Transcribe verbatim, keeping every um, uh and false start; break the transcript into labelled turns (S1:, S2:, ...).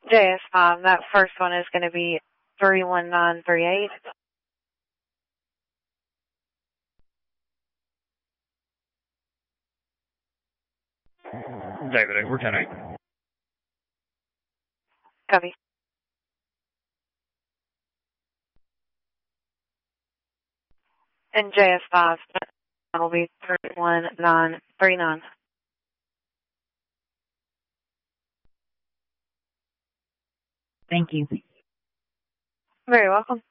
S1: J S five, that first one is going to be three one nine three eight.
S2: David eight, we're ten eight.
S1: Copy. And J S five, that will be three one nine three nine.
S3: Thank you.
S1: Very welcome.